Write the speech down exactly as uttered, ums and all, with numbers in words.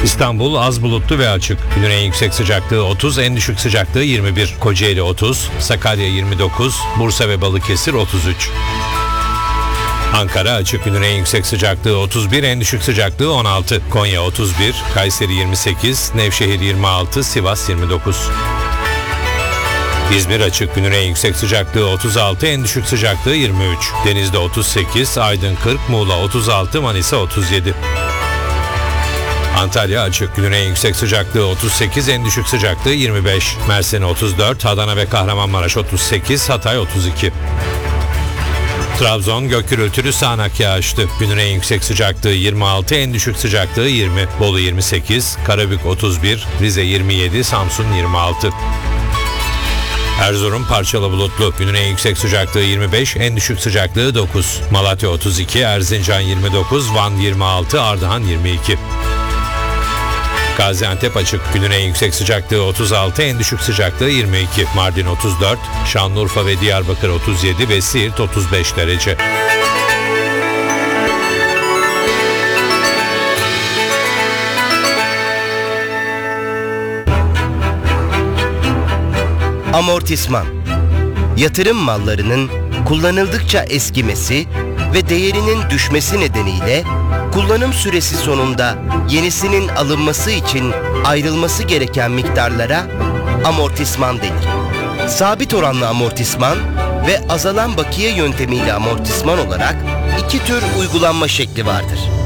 İstanbul az bulutlu ve açık. Günün en yüksek sıcaklığı otuz, en düşük sıcaklığı yirmi bir. Kocaeli otuz, Sakarya yirmi dokuz, Bursa ve Balıkesir otuz üç. Ankara açık, günün en yüksek sıcaklığı otuz bir, en düşük sıcaklığı on altı. Konya otuz bir, Kayseri yirmi sekiz, Nevşehir yirmi altı, Sivas yirmi dokuz. İzmir açık, günün en yüksek sıcaklığı otuz altı, en düşük sıcaklığı yirmi üç. Denizli otuz sekiz, Aydın kırk, Muğla otuz altı, Manisa otuz yedi. Antalya açık, günün en yüksek sıcaklığı otuz sekiz, en düşük sıcaklığı yirmi beş. Mersin otuz dört, Adana ve Kahramanmaraş otuz sekiz, Hatay otuz iki. Trabzon gök gürültülü sağanak yağışlı. Günün en yüksek sıcaklığı yirmi altı, en düşük sıcaklığı yirmi. Bolu yirmi sekiz, Karabük otuz bir, Rize yirmi yedi, Samsun yirmi altı. Erzurum parçalı bulutlu. Günün en yüksek sıcaklığı yirmi beş, en düşük sıcaklığı dokuz. Malatya otuz iki, Erzincan yirmi dokuz, Van yirmi altı, Ardahan yirmi iki. Gaziantep açık, günün en yüksek sıcaklığı otuz altı, en düşük sıcaklığı yirmi iki. Mardin otuz dört, Şanlıurfa ve Diyarbakır otuz yedi ve Siirt otuz beş derece. Amortisman, yatırım mallarının kullanıldıkça eskimesi ve değerinin düşmesi nedeniyle kullanım süresi sonunda yenisinin alınması için ayrılması gereken miktarlara amortisman denir. Sabit oranlı amortisman ve azalan bakiye yöntemiyle amortisman olarak iki tür uygulanma şekli vardır.